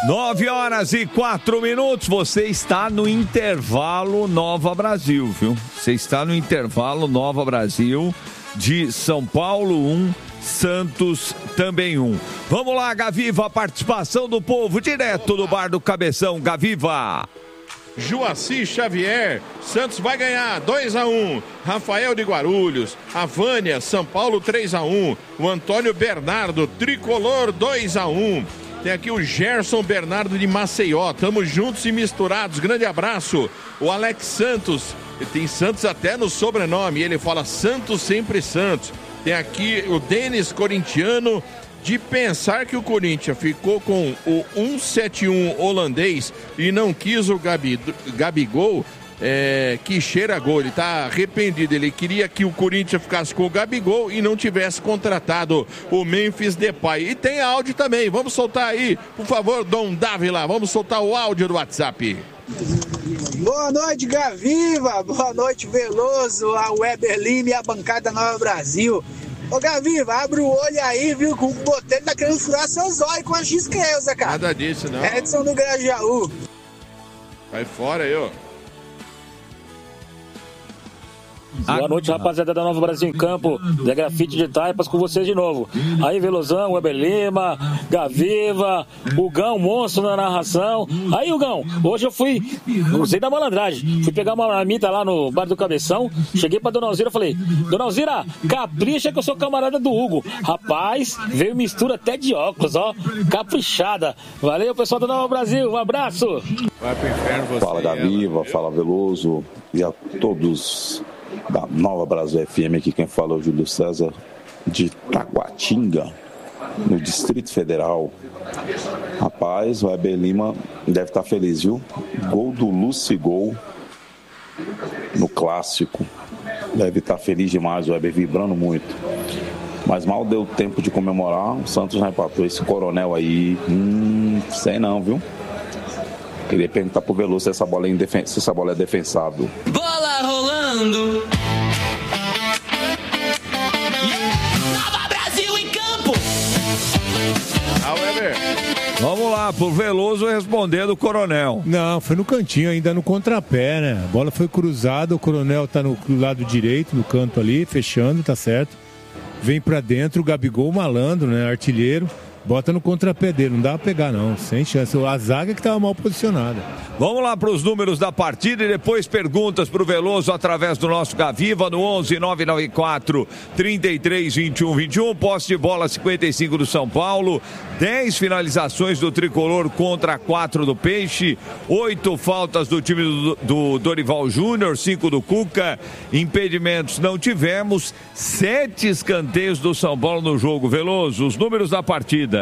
9h04. Você está no intervalo Nova Brasil, viu? Você está no intervalo Nova Brasil de São Paulo 1, Santos também 1. Vamos lá, Gaviva, a participação do povo direto do Bar do Cabeção. Gaviva. Joaci Xavier, Santos vai ganhar 2-1. Rafael de Guarulhos, a Vânia, São Paulo 3-1. O Antônio Bernardo, Tricolor 2-1. Tem aqui o Gerson Bernardo de Maceió. Tamo juntos e misturados. Grande abraço. O Alex Santos, tem Santos até no sobrenome. Ele fala Santos sempre Santos. Tem aqui o Denis Corintiano. De pensar que o Corinthians ficou com o 171 holandês e não quis o Gabigol, que cheira gol. Ele tá arrependido. Ele queria que o Corinthians ficasse com o Gabigol e não tivesse contratado o Memphis Depay. E tem áudio também. Vamos soltar aí, por favor, Dom Dávila. Vamos soltar o áudio do WhatsApp. Boa noite, Gaviva. Boa noite, Veloso, a Weber Lima e a bancada Nova Brasil. Ô, Gaviva, abre o olho aí, viu? Que o Botelho tá querendo furar seus olhos com a X-Creuza, cara. Nada disso, não. Edson do Grajaú. Vai fora aí, ó. Boa noite, rapaziada da Nova Brasil em Campo, da Grafite de Taipas, com vocês de novo. Aí, Velozão, Weber Lima, Gaviva, o Gão, monstro na narração. Aí, o Gão, hoje eu usei da malandragem, fui pegar uma marmita lá no Bar do Cabeção, cheguei pra Dona Alzira, falei, Dona Alzira, capricha que eu sou camarada do Hugo. Rapaz, veio mistura até de óculos, ó, caprichada. Valeu, pessoal da Nova Brasil, um abraço. Vai pro inferno você. Fala, Gaviva, fala, Veloso, e a todos da Nova Brasil FM, aqui quem fala é o Júlio César de Taguatinga, no Distrito Federal. Rapaz, o Weber Lima deve estar feliz, viu? Gol do Lucigol no clássico. Deve estar feliz demais, o Weber vibrando muito. Mas mal deu tempo de comemorar, o Santos já empatou. Esse coronel aí, sei não, viu? Queria perguntar pro Veloso se essa bola é defensável. Bola rolando. Nova Brasil em campo. Vamos lá, pro Veloso responder do Coronel. Não, foi no cantinho, ainda no contrapé, né? A bola foi cruzada, o Coronel tá no lado direito, no canto ali, fechando, tá certo. Vem pra dentro, o Gabigol malandro, né? Artilheiro. Bota no contrapé dele, não dá pra pegar não, sem chance. A zaga que tava mal posicionada. Vamos lá para os números da partida e depois perguntas pro Veloso através do nosso Gaviva no 11-994 33-21-21. Posse de bola 55 do São Paulo, 10 finalizações do Tricolor contra 4 do Peixe, 8 faltas do time do Dorival Júnior, 5 do Cuca, impedimentos não tivemos, 7 escanteios do São Paulo no jogo. Veloso, os números da partida.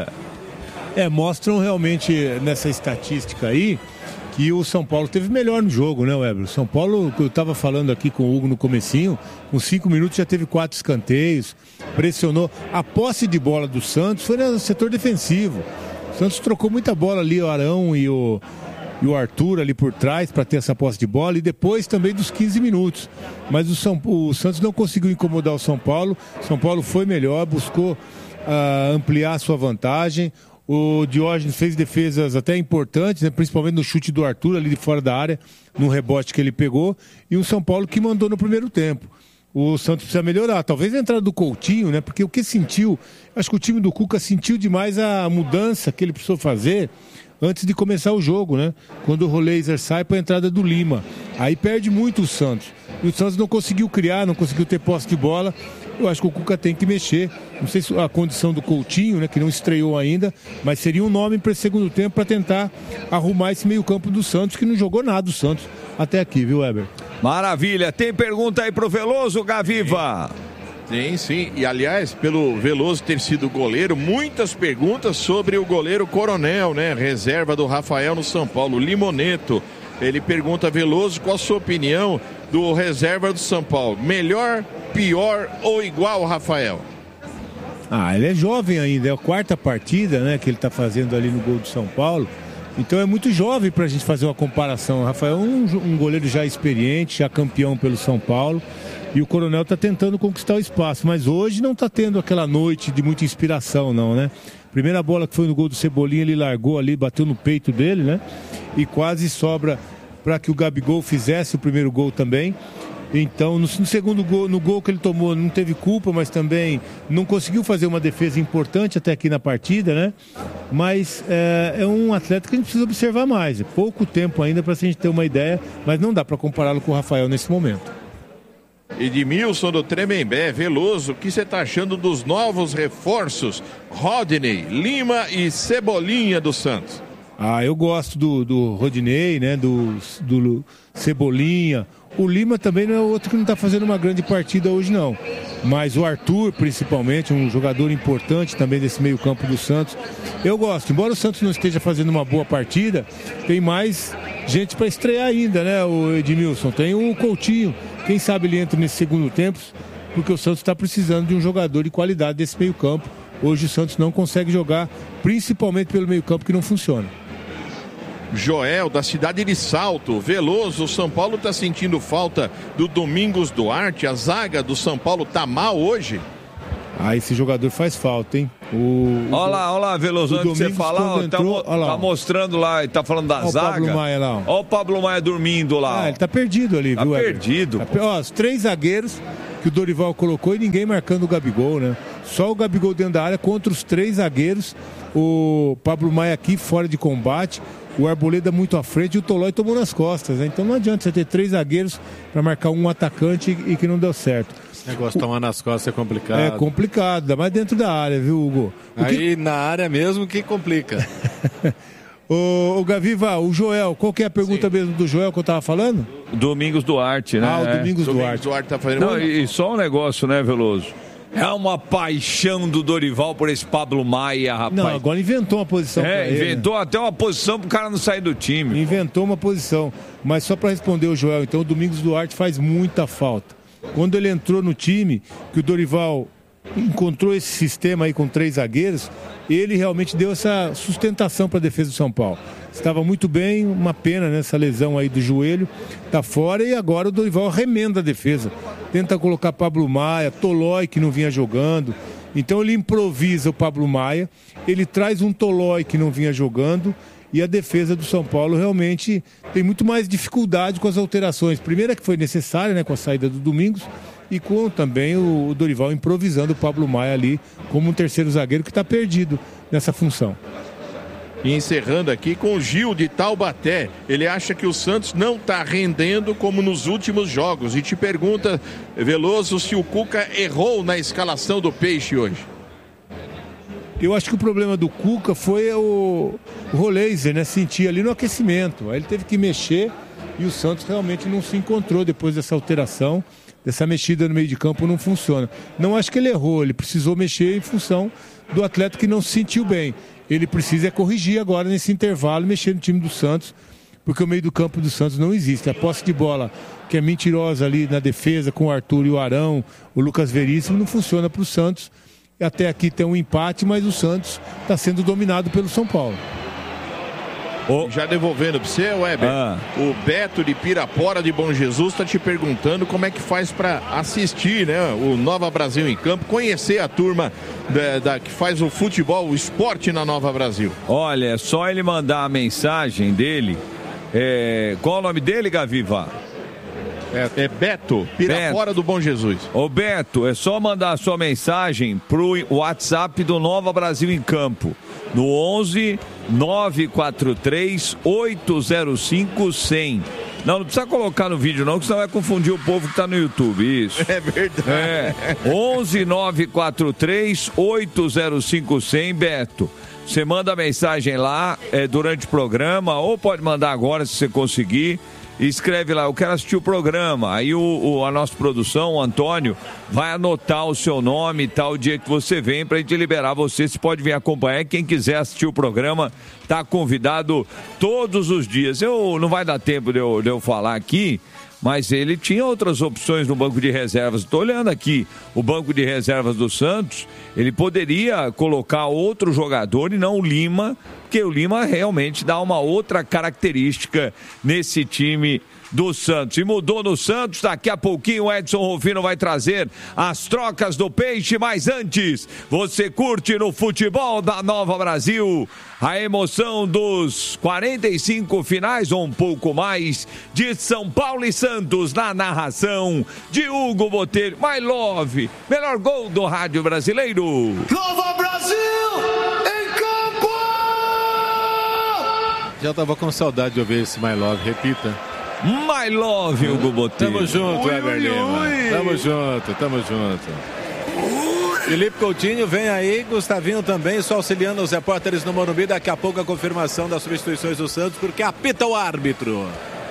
Mostram realmente nessa estatística aí que o São Paulo teve melhor no jogo, né, Weber? O São Paulo, eu estava falando aqui com o Hugo no comecinho, com 5 minutos já teve 4 escanteios, pressionou. A posse de bola do Santos foi no setor defensivo. O Santos trocou muita bola ali, o Arão e o Arthur ali por trás para ter essa posse de bola e depois também dos 15 minutos. Mas o Santos não conseguiu incomodar o São Paulo. O São Paulo foi melhor, buscou ampliar a sua vantagem. O Diógenes fez defesas até importantes, né? Principalmente no chute do Arthur ali de fora da área, no rebote que ele pegou, e o São Paulo que mandou no primeiro tempo. O Santos precisa melhorar, talvez a entrada do Coutinho, né? Porque o que sentiu, acho que o time do Cuca sentiu demais a mudança que ele precisou fazer antes de começar o jogo, né? Quando o Roleiser sai para a entrada do Lima. Aí perde muito o Santos. E o Santos não conseguiu criar, não conseguiu ter posse de bola. Eu acho que o Cuca tem que mexer. Não sei se a condição do Coutinho, né, que não estreou ainda, mas seria um nome para esse segundo tempo para tentar arrumar esse meio-campo do Santos, que não jogou nada o Santos até aqui, viu, Weber? Maravilha. Tem pergunta aí pro Veloso, Gaviva? Tem sim, e aliás, pelo Veloso ter sido goleiro, muitas perguntas sobre o goleiro Coronel, né? Reserva do Rafael no São Paulo, Limoneto. Ele pergunta, Veloso, qual a sua opinião do reserva do São Paulo? Melhor, pior ou igual, Rafael? Ele é jovem ainda, é a 4ª partida, né, que ele está fazendo ali no gol do São Paulo. Então é muito jovem para a gente fazer uma comparação. O Rafael é um goleiro já experiente, já campeão pelo São Paulo. E o Coronel está tentando conquistar o espaço, mas hoje não está tendo aquela noite de muita inspiração, não, né? Primeira bola que foi no gol do Cebolinha, ele largou ali, bateu no peito dele, né? E quase sobra para que o Gabigol fizesse o primeiro gol também. Então, no segundo gol, no gol que ele tomou, não teve culpa, mas também não conseguiu fazer uma defesa importante até aqui na partida, né? Mas é um atleta que a gente precisa observar mais. É pouco tempo ainda para a gente ter uma ideia, mas não dá para compará-lo com o Rafael nesse momento. Edmilson do Tremembé, Veloso, o que você está achando dos novos reforços? Rodney, Lima e Cebolinha do Santos. Eu gosto do Rodinei, né? Do Cebolinha. O Lima também não é outro que não está fazendo uma grande partida hoje, não. Mas o Arthur, principalmente, um jogador importante também desse meio campo do Santos. Eu gosto. Embora o Santos não esteja fazendo uma boa partida, tem mais gente para estrear ainda, né, o Edmilson? Tem o Coutinho. Quem sabe ele entra nesse segundo tempo, porque o Santos está precisando de um jogador de qualidade desse meio campo. Hoje o Santos não consegue jogar, principalmente pelo meio campo que não funciona. Joel, da cidade de Salto, Veloso, o São Paulo está sentindo falta do Domingos Duarte, a zaga do São Paulo tá mal hoje? Esse jogador faz falta, hein? Olha lá, Veloso, antes de você falar, tá mostrando lá, ele tá falando da zaga. Pablo Maia lá. Olha o Pablo Maia dormindo lá. Ele tá perdido ali, viu? Tá perdido. Os 3 zagueiros que o Dorival colocou e ninguém marcando o Gabigol, né? Só o Gabigol dentro da área contra os 3 zagueiros, o Pablo Maia aqui fora de combate, o Arboleda muito à frente e o Tolói tomou nas costas, né? Então não adianta você ter 3 zagueiros para marcar um atacante e que não deu certo. Esse negócio de tomar nas costas é complicado. É complicado, ainda mais dentro da área, viu, Hugo? Na área mesmo que complica. O Gaviva, o Joel, qual que é a pergunta mesmo do Joel que eu tava falando? Domingos Duarte, né? O Domingos Duarte. Duarte tá fazendo... Não, e só um negócio, né, Veloso? É uma paixão do Dorival por esse Pablo Maia, rapaz. Não, agora inventou uma posição pra ele, inventou até uma posição pro cara não sair do time. Inventou uma posição. Mas só para responder o Joel, então o Domingos Duarte faz muita falta. Quando ele entrou no time, que o Dorival encontrou esse sistema aí com 3 zagueiros, ele realmente deu essa sustentação para a defesa do São Paulo. Estava muito bem, uma pena nessa lesão aí do joelho, tá fora, e agora o Dorival remenda a defesa. Tenta colocar Pablo Maia, Tolói que não vinha jogando. Então ele improvisa o Pablo Maia, ele traz um Tolói que não vinha jogando, e a defesa do São Paulo realmente tem muito mais dificuldade com as alterações. Primeira que foi necessária, né, com a saída do Domingos, e com também o Dorival improvisando o Pablo Maia ali como um terceiro zagueiro que está perdido nessa função. E encerrando aqui com o Gil de Taubaté. Ele acha que o Santos não está rendendo como nos últimos jogos. E te pergunta, Veloso, se o Cuca errou na escalação do Peixe hoje. Eu acho que o problema do Cuca foi o Roleiser, né? Sentir ali no aquecimento. Aí ele teve que mexer e o Santos realmente não se encontrou depois dessa alteração. Dessa mexida no meio de campo não funciona. Não acho que ele errou, ele precisou mexer em função do atleta que não se sentiu bem. Ele precisa corrigir agora nesse intervalo, mexer no time do Santos, porque o meio do campo do Santos não existe. A posse de bola, que é mentirosa ali na defesa com o Arthur e o Arão, o Lucas Veríssimo, não funciona para o Santos. Até aqui tem um empate, mas o Santos está sendo dominado pelo São Paulo. Já devolvendo para você, Weber, o Beto de Pirapora de Bom Jesus está te perguntando como é que faz para assistir, né, o Nova Brasil em Campo, conhecer a turma que faz o futebol, o esporte na Nova Brasil. Olha, é só ele mandar a mensagem dele. Qual o nome dele, Gaviva? É Beto, Pirapora do Bom Jesus. Ô Beto, é só mandar a sua mensagem pro WhatsApp do Nova Brasil em Campo. No 11 943 805 100. Não precisa colocar no vídeo não, que senão vai confundir o povo que tá no YouTube, isso. É verdade. 11 943 805 100, Beto. Você manda a mensagem lá durante o programa, ou pode mandar agora se você conseguir. E escreve lá, eu quero assistir o programa. Aí a nossa produção, o Antônio, vai anotar o seu nome e tal, o dia que você vem, pra gente liberar você. Você pode vir acompanhar. Quem quiser assistir o programa, tá convidado todos os dias. Não vai dar tempo de eu falar aqui, mas ele tinha outras opções no banco de reservas. Estou olhando aqui o banco de reservas do Santos. Ele poderia colocar outro jogador e não o Lima, porque o Lima realmente dá uma outra característica nesse time do Santos. E mudou no Santos, daqui a pouquinho o Edson Rufino vai trazer as trocas do Peixe, mas antes, você curte no futebol da Nova Brasil a emoção dos 45 finais ou um pouco mais de São Paulo e Santos na narração de Hugo Botelho. My Love, melhor gol do rádio brasileiro. Nova Brasil em campo! Já tava com saudade de ouvir esse My Love, repita. My Love, Hugo Botelho. Tamo junto, Weber Lima. Tamo junto. Felipe Coutinho vem aí, Gustavinho também, só auxiliando os repórteres no Morumbi. Daqui a pouco a confirmação das substituições do Santos, porque apita o árbitro.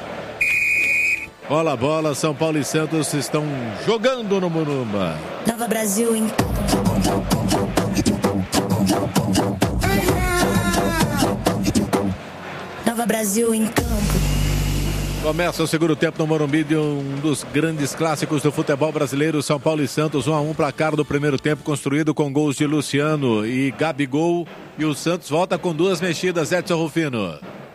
Bola, São Paulo e Santos estão jogando no Morumbi. Nova Brasil em Nova Brasil em campo. Começa o segundo tempo no Morumbi de um dos grandes clássicos do futebol brasileiro, São Paulo e Santos, 1-1, placar do primeiro tempo construído com gols de Luciano e Gabigol, e o Santos volta com duas mexidas, Edson Rufino.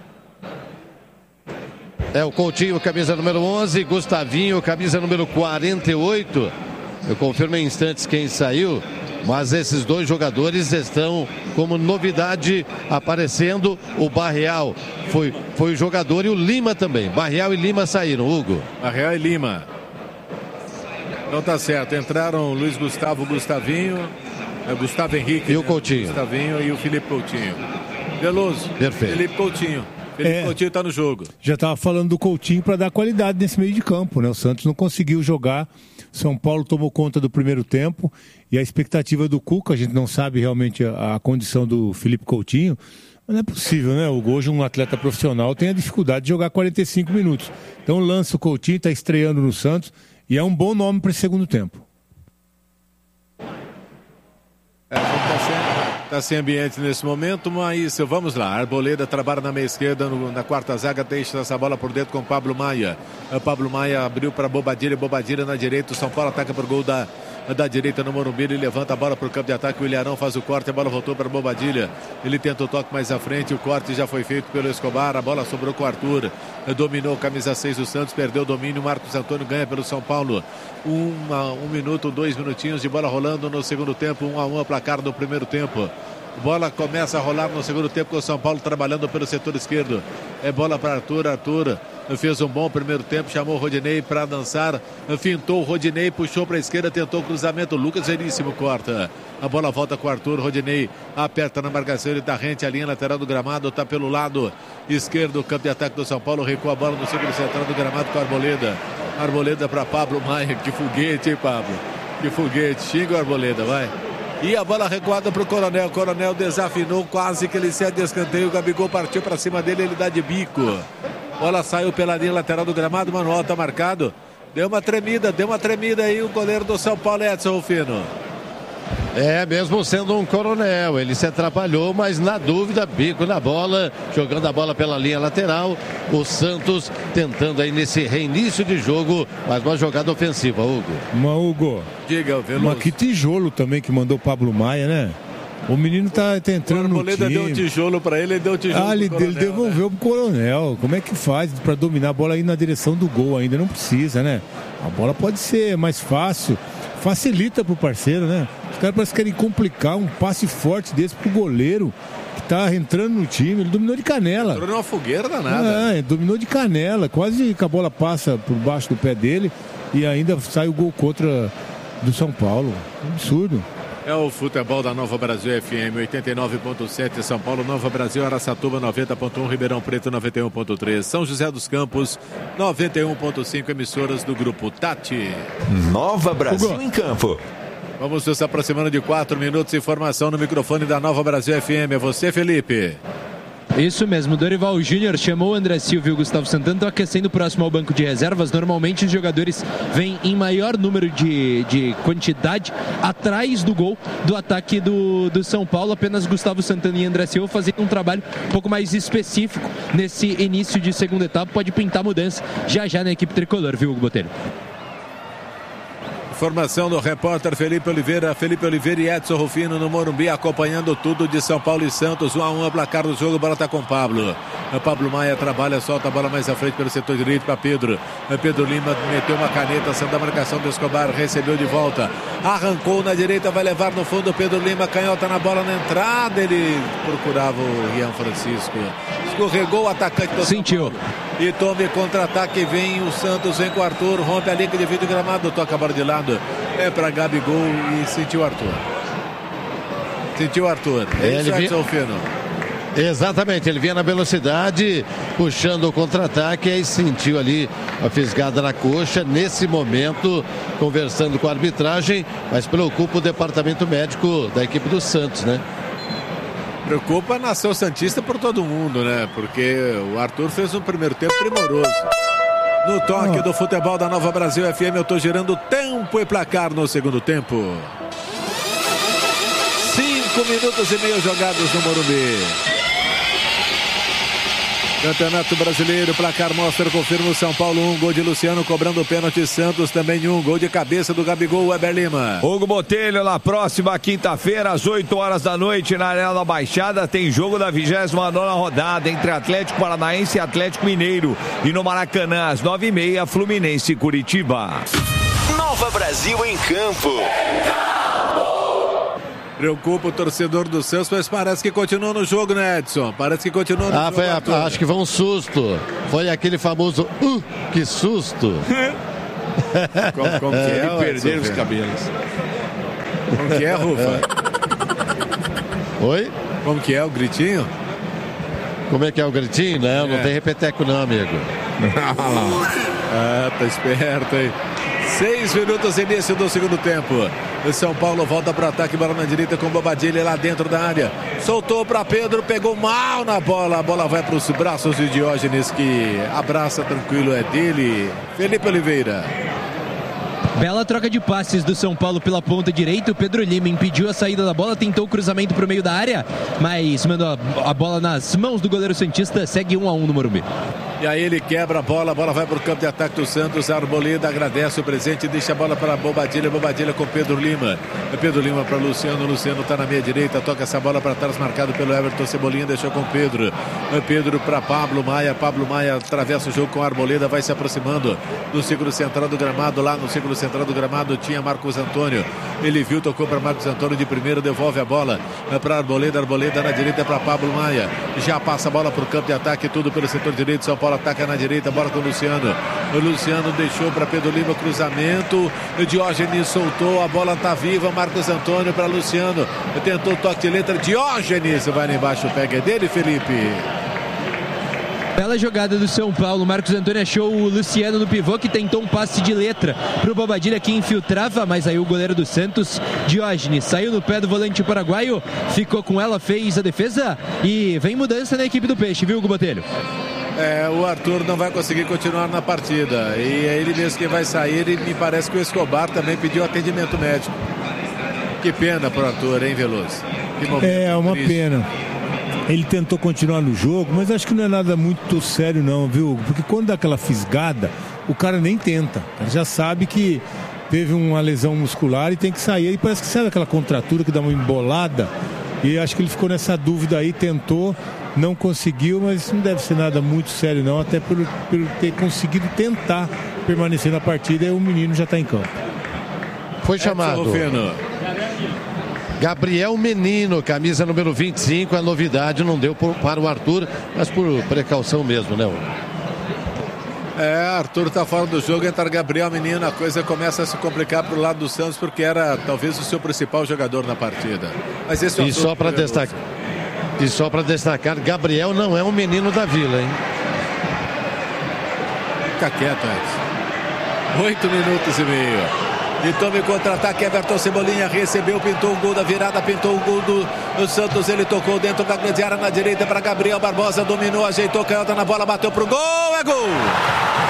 É o Coutinho, camisa número 11, Gustavinho, camisa número 48. Eu confirmo em instantes quem saiu, mas esses dois jogadores estão como novidade aparecendo. O Barreal foi o jogador e o Lima também. Barreal e Lima saíram, Hugo. Barreal e Lima. Então tá certo, entraram Luiz Gustavo, Gustavinho, Gustavo Henrique e o Coutinho. Gustavinho e o Felipe Coutinho. Veloso. Perfeito. Felipe Coutinho. Felipe Coutinho tá no jogo. Já estava falando do Coutinho para dar qualidade nesse meio de campo, né? O Santos não conseguiu jogar. São Paulo tomou conta do primeiro tempo e a expectativa do Cuca, a gente não sabe realmente a condição do Felipe Coutinho, mas não é possível, né? Hoje um atleta profissional tem a dificuldade de jogar 45 minutos. Então lança o Coutinho, está estreando no Santos e é um bom nome para esse segundo tempo. Está sem ambiente nesse momento, mas vamos lá. Arboleda trabalha na meia esquerda, na quarta zaga, deixa essa bola por dentro com Pablo Maia. Pablo Maia abriu para Bobadilha na direita. O São Paulo ataca para o gol da direita no Morumbi. Ele levanta a bola para o campo de ataque. O Ilharão faz o corte, a bola voltou para Bobadilha. Ele tenta o toque mais à frente. O corte já foi feito pelo Escobar. A bola sobrou com o Arthur. Dominou a camisa 6 do Santos, perdeu o domínio. Marcos Antônio ganha pelo São Paulo. 1 minuto, 2 minutinhos de bola rolando no segundo tempo. 1-1 placar do primeiro tempo. Bola começa a rolar no segundo tempo com o São Paulo trabalhando pelo setor esquerdo. É bola para Arthur. Arthur fez um bom primeiro tempo, chamou o Rodinei para dançar, fintou o Rodinei, puxou para a esquerda, tentou o cruzamento. Lucas Veríssimo corta. A bola volta com o Arthur. Rodinei aperta na marcação, ele tá rente à linha lateral do gramado, tá pelo lado esquerdo, campo de ataque do São Paulo, recua a bola no círculo central do gramado com a Arboleda. Arboleda para Pablo Maia. Que foguete, hein, Pablo? Que foguete. Xinga o Arboleda, vai. E a bola recuada para o Coronel. Coronel desafinou, quase que ele cede escanteio. O Gabigol partiu para cima dele, ele dá de bico. Bola saiu pela linha lateral do gramado. Manuel tá marcado. Deu uma tremida aí o goleiro do São Paulo, Edson Rufino. Mesmo sendo um coronel, ele se atrapalhou, mas na dúvida, bico na bola, jogando a bola pela linha lateral. O Santos tentando aí nesse reinício de jogo, mais uma jogada ofensiva, Hugo. Diga, Veloso. Mas que tijolo também que mandou o Pablo Maia, né? O menino tá entrando no time. Deu um tijolo pra ele deu um tijolo ele devolveu pro Coronel. Como é que faz pra dominar a bola aí na direção do gol? Ainda não precisa, né? A bola pode ser mais fácil. Facilita pro parceiro, né? Os caras parecem que querem complicar um passe forte desse pro goleiro que tá entrando no time. Ele dominou de canela. Entrou numa fogueira danada. Dominou de canela. Quase que a bola passa por baixo do pé dele e ainda sai o gol contra do São Paulo. Absurdo. É o futebol da Nova Brasil FM 89.7, São Paulo, Nova Brasil, Araçatuba 90.1, Ribeirão Preto 91.3, São José dos Campos 91.5, emissoras do grupo Tati. Nova Brasil em campo. Vamos nos aproximando de 4 minutos, informação no microfone da Nova Brasil FM. É você, Felipe. Isso mesmo, Dorival Júnior chamou o André Silva e o Gustavo Santana, estão aquecendo próximo ao banco de reservas. Normalmente os jogadores vêm em maior número de quantidade atrás do gol do ataque do São Paulo. Apenas Gustavo Santana e André Silva fazendo um trabalho um pouco mais específico nesse início de segunda etapa. Pode pintar mudança já na equipe tricolor, viu, Hugo Botelho? Informação do repórter Felipe Oliveira e Edson Rufino no Morumbi, acompanhando tudo de São Paulo e Santos. 1-1 placar do jogo, bola tá com o Pablo. Pablo Maia trabalha, solta a bola mais à frente pelo setor direito para Pedro. Pedro Lima meteu uma caneta, saindo da marcação do Escobar, recebeu de volta. Arrancou na direita, vai levar no fundo. Pedro Lima, canhota na bola na entrada. Ele procurava o Rian Francisco. Escorregou o atacante do sentiu. E tome contra-ataque, vem o Santos, vem com o Arthur, rompe a linha de vidro gramado, toca a bola de lado, é para Gabigol e sentiu o Arthur. Sentiu o Arthur. Ele Edson Fino. Exatamente, ele vinha na velocidade, puxando o contra-ataque, e sentiu ali a fisgada na coxa. Nesse momento, conversando com a arbitragem, mas preocupa o departamento médico da equipe do Santos, né? Preocupa a nação santista por todo mundo, né? Porque o Arthur fez um primeiro tempo primoroso. No toque do futebol da Nova Brasil FM, eu tô gerando tempo e placar no segundo tempo. 5 minutos e meio jogados no Morumbi. Campeonato Brasileiro, placar mostra, confirma o São Paulo 1, gol de Luciano cobrando o pênalti, Santos também 1, gol de cabeça do Gabigol, Weber Lima. Hugo Botelho, na próxima quinta-feira, às 8 horas da noite, na Arena da Baixada, tem jogo da 29ª rodada entre Atlético Paranaense e Atlético Mineiro. E no Maracanã, às 9h30, Fluminense e Curitiba. Nova Brasil em campo. Preocupa o torcedor do Santos, mas parece que continua no jogo, né, Edson? Parece que continua no jogo. Acho que foi um susto. Foi aquele famoso que susto. Como que é? Perderam os cabelos. Como que é, Rufa? Oi? Como que é o gritinho? Como é que é o gritinho? Não tem repeteco não, amigo. Tá esperto aí. 6 minutos início do segundo tempo. O São Paulo volta para o ataque, bola na direita com Bobadilha lá dentro da área. Soltou para Pedro, pegou mal na bola. A bola vai para os braços de Diógenes, que abraça tranquilo, é dele. Felipe Oliveira. Bela troca de passes do São Paulo pela ponta direita. O Pedro Lima impediu a saída da bola, tentou o cruzamento para o meio da área, mas mandou a bola nas mãos do goleiro santista. Segue 1-1 no Morumbi. E aí ele quebra a bola vai para o campo de ataque do Santos. Arboleda agradece o presente, deixa a bola para Bobadilha com Pedro Lima. Pedro Lima para Luciano está na meia direita, toca essa bola para trás, marcado pelo Everton Cebolinha, deixou com Pedro. Pedro para Pablo Maia atravessa o jogo com a Arboleda, vai se aproximando do círculo central do gramado. Lá no círculo central do gramado tinha Marcos Antônio, ele viu, tocou para Marcos Antônio de primeiro, devolve a bola para Arboleda na direita para Pablo Maia, já passa a bola para o campo de ataque, tudo pelo setor direito. São Paulo ataca na direita, bola com o Luciano. O Luciano deixou para Pedro Lima, cruzamento. O Diógenes soltou, a bola tá viva. Marcos Antônio para Luciano. Tentou o toque de letra. Diógenes vai lá embaixo, pega, é dele, Felipe. Bela jogada do São Paulo. Marcos Antônio achou o Luciano no pivô, que tentou um passe de letra pro Bobadilha, que infiltrava, mas aí o goleiro do Santos, Diógenes, saiu no pé do volante paraguaio, ficou com ela, fez a defesa e vem mudança na equipe do Peixe, viu, Hugo Botelho? O Arthur não vai conseguir continuar na partida e é ele mesmo que vai sair, e me parece que o Escobar também pediu atendimento médico. Que pena pro Arthur, hein, Veloso? É uma pena. Ele tentou continuar no jogo, mas acho que não é nada muito sério não, viu? Porque quando dá aquela fisgada, o cara nem tenta. Ele já sabe que teve uma lesão muscular e tem que sair. E parece que sai daquela contratura que dá uma embolada. E acho que ele ficou nessa dúvida aí, tentou, não conseguiu, mas não deve ser nada muito sério não, até por ter conseguido tentar permanecer na partida, e o menino já está em campo. Foi chamado Gabriel Menino, camisa número 25, a novidade não deu para o Arthur, mas por precaução mesmo, né? Arthur tá fora do jogo, entra Gabriel Menino, a coisa começa a se complicar pro lado do Santos, porque era talvez o seu principal jogador na partida. Mas esse e só para destacar, Gabriel não é um menino da Vila, hein? Fica quieto, Edson. 8 minutos e meio. E tome contra-ataque, Everton Cebolinha recebeu, pintou o gol da virada, pintou o gol do Santos, ele tocou dentro da grande área na direita para Gabriel Barbosa, dominou, ajeitou, canhota na bola, bateu pro gol, é gol!